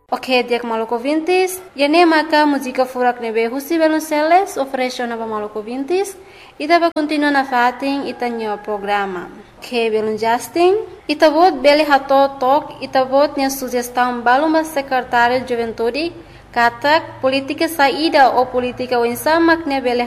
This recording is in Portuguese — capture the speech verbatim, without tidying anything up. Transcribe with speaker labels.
Speaker 1: Ok, dia Maluco Vintis, e nem marca música fora que nebe Husi Velonceles oferece na Maluco Vintis e dava continuar na fatin e tanho programa. Que Velon Justin, e tavot bele hato tok e tavot nia sugestão baluma secretário de juventude katak politika saída ou politika o insama que nebe